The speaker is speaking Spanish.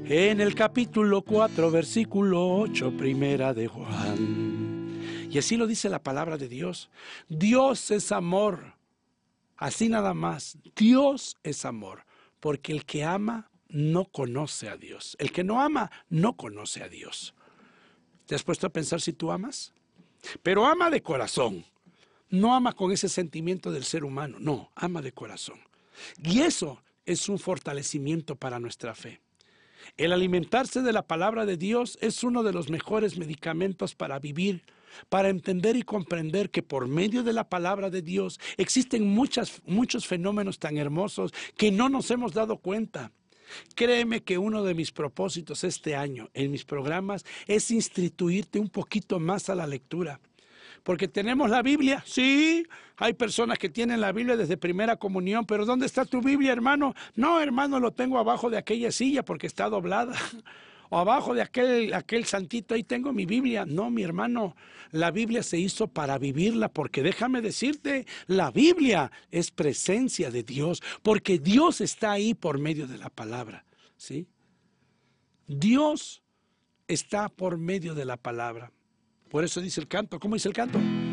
en el capítulo 4, versículo 8, primera de Juan. Y así lo dice la palabra de Dios. Dios es amor. Así nada más. Dios es amor. Porque el que ama no conoce a Dios. El que no ama no conoce a Dios. ¿Te has puesto a pensar si tú amas? Pero ama de corazón. No ama con ese sentimiento del ser humano. No, ama de corazón. Y eso es un fortalecimiento para nuestra fe. El alimentarse de la palabra de Dios es uno de los mejores medicamentos para vivir, para entender y comprender que por medio de la palabra de Dios existen muchos fenómenos tan hermosos que no nos hemos dado cuenta. Créeme que uno de mis propósitos este año en mis programas es instituirte un poquito más a la lectura. Porque tenemos la Biblia, sí, hay personas que tienen la Biblia desde primera comunión, pero ¿dónde está tu Biblia, hermano? No, hermano, lo tengo abajo de aquella silla porque está doblada. O abajo de aquel santito, ahí tengo mi Biblia. No, mi hermano, la Biblia se hizo para vivirla, porque déjame decirte, la Biblia es presencia de Dios, porque Dios está ahí por medio de la palabra, ¿sí? Dios está por medio de la palabra. Por eso dice el canto. ¿Cómo dice el canto?